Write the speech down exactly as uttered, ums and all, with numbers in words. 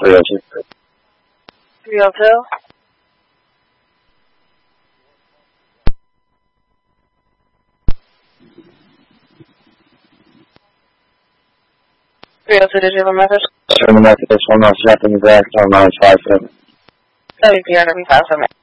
three oh two. three oh two? three oh two, did you have a message? Sure, the message, this one, I'll set in the back, on nine five seven. W P R W five seven.